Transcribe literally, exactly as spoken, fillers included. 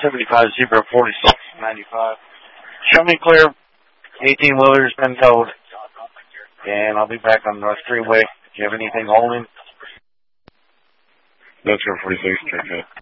seventy-five Zebra forty-six ninety-five. Show me clear. eighteen wheeler's been towed. And I'll be back on North Freeway. Do you have anything holding? That's your forty-six, check it.